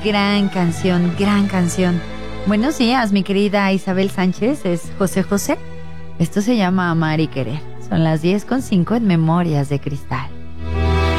gran canción, gran canción. Buenos días, mi querida Isabel Sánchez, es José José. Esto se llama Amar y Querer. Son las 10:05 en Memorias de Cristal.